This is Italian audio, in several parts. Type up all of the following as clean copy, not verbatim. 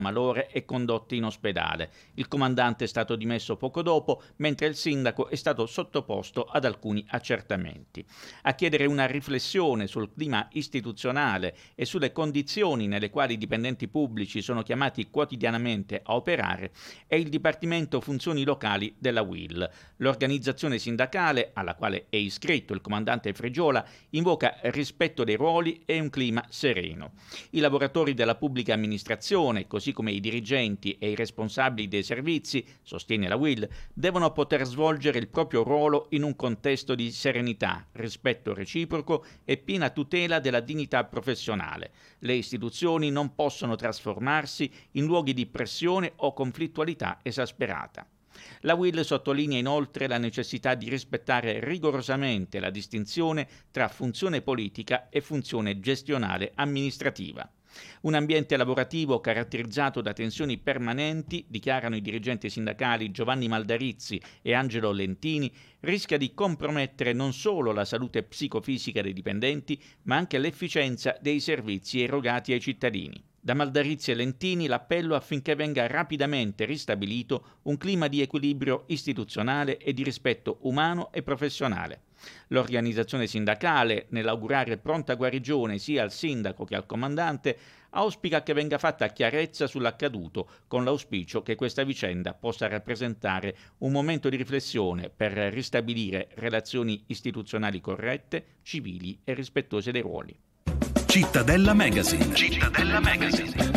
malore e condotti in ospedale. Il comandante è stato dimesso poco dopo, mentre il sindaco è stato sottoposto ad alcuni accertamenti. A chiedere una riflessione sul clima istituzionale e sulle condizioni nelle quali i dipendenti pubblici sono chiamati quotidianamente a operare è il Dipartimento Funzioni Locali della UIL. L'organizzazione sindacale, alla quale è iscritto il comandante Frigiola, invoca rispetto dei ruoli e un clima sereno. I lavoratori della pubblica amministrazione, così come i dirigenti e i responsabili dei servizi, sostiene la UIL, devono poter svolgere il proprio ruolo in un contesto di serenità, rispetto reciproco e piena tutela della dignità professionale. Le istituzioni non possono trasformarsi in luoghi di pressione o conflittualità esasperata. La UIL sottolinea inoltre la necessità di rispettare rigorosamente la distinzione tra funzione politica e funzione gestionale amministrativa. Un ambiente lavorativo caratterizzato da tensioni permanenti, dichiarano i dirigenti sindacali Giovanni Maldarizzi e Angelo Lentini, rischia di compromettere non solo la salute psicofisica dei dipendenti, ma anche l'efficienza dei servizi erogati ai cittadini. Da Maldarizzi e Lentini l'appello affinché venga rapidamente ristabilito un clima di equilibrio istituzionale e di rispetto umano e professionale. L'organizzazione sindacale, nell'augurare pronta guarigione sia al sindaco che al comandante, auspica che venga fatta chiarezza sull'accaduto, con l'auspicio che questa vicenda possa rappresentare un momento di riflessione per ristabilire relazioni istituzionali corrette, civili e rispettose dei ruoli. Cittadella Magazine. Cittadella Magazine.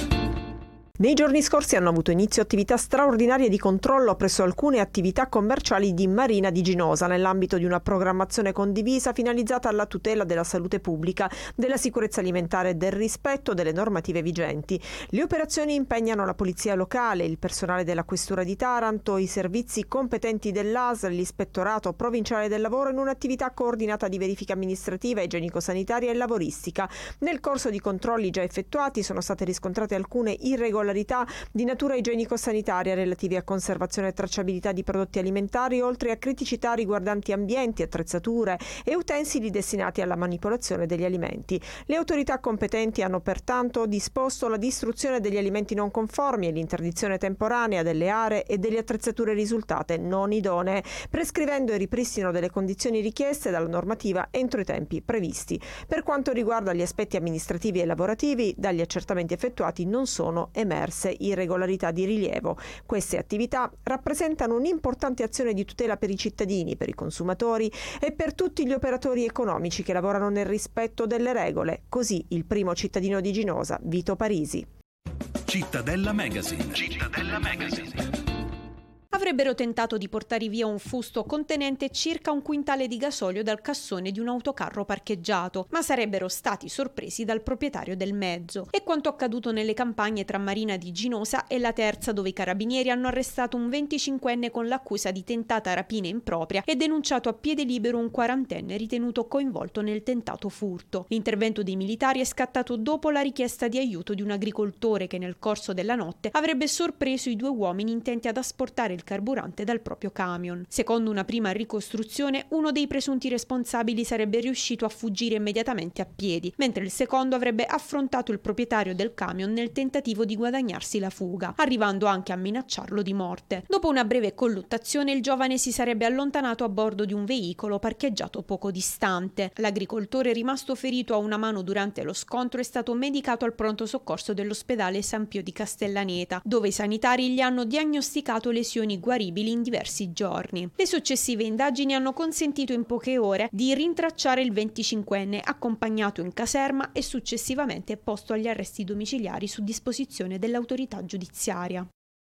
Nei giorni scorsi hanno avuto inizio attività straordinarie di controllo presso alcune attività commerciali di Marina di Ginosa nell'ambito di una programmazione condivisa finalizzata alla tutela della salute pubblica, della sicurezza alimentare e del rispetto delle normative vigenti. Le operazioni impegnano la polizia locale, il personale della questura di Taranto, i servizi competenti dell'ASL, l'ispettorato provinciale del lavoro in un'attività coordinata di verifica amministrativa, igienico-sanitaria e lavoristica. Nel corso di controlli già effettuati sono state riscontrate alcune irregolarità di natura igienico-sanitaria relativi a conservazione e tracciabilità di prodotti alimentari, oltre a criticità riguardanti ambienti, attrezzature e utensili destinati alla manipolazione degli alimenti. Le autorità competenti hanno pertanto disposto la distruzione degli alimenti non conformi e l'interdizione temporanea delle aree e delle attrezzature risultate non idonee, prescrivendo il ripristino delle condizioni richieste dalla normativa entro i tempi previsti. Per quanto riguarda gli aspetti amministrativi e lavorativi, dagli accertamenti effettuati non sono emerse irregolarità di rilievo. Queste attività rappresentano un'importante azione di tutela per i cittadini, per i consumatori e per tutti gli operatori economici che lavorano nel rispetto delle regole. Così il primo cittadino di Ginosa, Vito Parisi. Cittadella Magazine. Cittadella Magazine. Avrebbero tentato di portare via un fusto contenente circa 1 quintale di gasolio dal cassone di un autocarro parcheggiato, ma sarebbero stati sorpresi dal proprietario del mezzo. È quanto accaduto nelle campagne tra Marina di Ginosa e La Terza, dove i carabinieri hanno arrestato un 25enne con l'accusa di tentata rapina impropria e denunciato a piede libero un 40enne ritenuto coinvolto nel tentato furto. L'intervento dei militari è scattato dopo la richiesta di aiuto di un agricoltore che nel corso della notte avrebbe sorpreso i 2 uomini intenti ad asportare il carburante dal proprio camion. Secondo una prima ricostruzione, uno dei presunti responsabili sarebbe riuscito a fuggire immediatamente a piedi, mentre il secondo avrebbe affrontato il proprietario del camion nel tentativo di guadagnarsi la fuga, arrivando anche a minacciarlo di morte. Dopo una breve colluttazione, il giovane si sarebbe allontanato a bordo di un veicolo parcheggiato poco distante. L'agricoltore, rimasto ferito a una mano durante lo scontro, è stato medicato al pronto soccorso dell'ospedale San Pio di Castellaneta, dove i sanitari gli hanno diagnosticato lesioni guaribili in diversi giorni. Le successive indagini hanno consentito in poche ore di rintracciare il 25enne, accompagnato in caserma e successivamente posto agli arresti domiciliari su disposizione dell'autorità giudiziaria.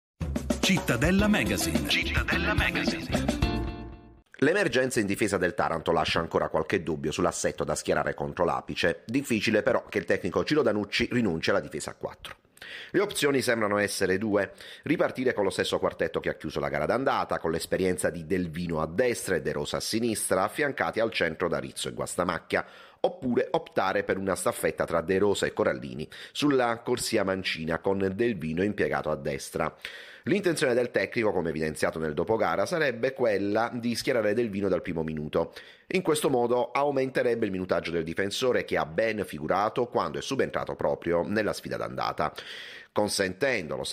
Cittadella Magazine. Cittadella Magazine. L'emergenza in difesa del Taranto lascia ancora qualche dubbio sull'assetto da schierare contro l'Apice. Difficile però che il tecnico Ciro Danucci rinunci alla difesa a 4. Le opzioni sembrano essere 2: ripartire con lo stesso quartetto che ha chiuso la gara d'andata, con l'esperienza di Delvino a destra e De Rosa a sinistra, affiancati al centro da Rizzo e Guastamacchia, oppure optare per una staffetta tra De Rosa e Corallini sulla corsia mancina con Delvino impiegato a destra. L'intenzione del tecnico, come evidenziato nel dopogara, sarebbe quella di schierare Delvino dal primo minuto. In questo modo aumenterebbe il minutaggio del difensore, che ha ben figurato quando è subentrato proprio nella sfida d'andata, consentendo lo